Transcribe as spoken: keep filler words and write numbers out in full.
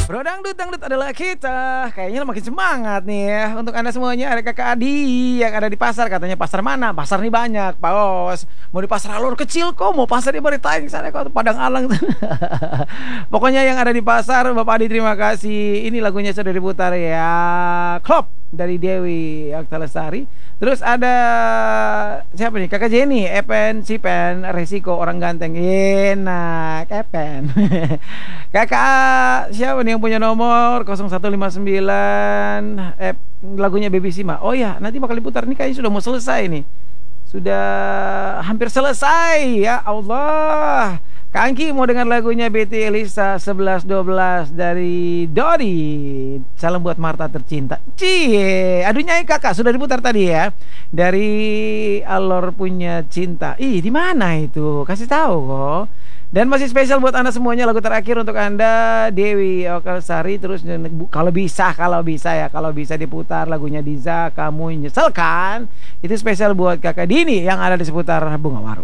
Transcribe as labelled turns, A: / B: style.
A: Bro Dangdut, Dangdut adalah kita. Kayaknya makin semangat nih ya. Untuk Anda semuanya, ada kakak Adi yang ada di pasar. Katanya pasar mana? Pasar nih banyak, Pak Os. Mau di pasar alur kecil kok, mau pasar di Baritaing sana kok, Padang Alang. Pokoknya yang ada di pasar, Bapak Adi terima kasih. Ini lagunya sudah diputar ya. Klop dari Dewi Aktalestari. Terus ada siapa nih? Kakak Jenny, Epen, Sipen, Resiko orang ganteng. Enak, Epen. Kakak siapa nih yang punya nomor nol satu lima sembilan eh, lagunya Baby Sima. Oh ya, nanti bakal diputar. Ini kayaknya sudah mau selesai nih. Sudah hampir selesai. Ya Allah. Kak Angki mau dengar lagunya Betty Elisa sebelas dua belas dari Dodi. Salam buat Marta tercinta. Cie, aduh nyai kakak sudah diputar tadi ya. Dari Alor punya cinta. Ih, di mana itu? Kasih tahu kok. Dan masih spesial buat Anda semuanya lagu terakhir untuk Anda Dewi Okalsari. Terus kalau bisa, kalau bisa ya, kalau bisa diputar lagunya Diza, kamu nyeselkan. Itu spesial buat Kakak Dini yang ada di seputar Bunga Waru.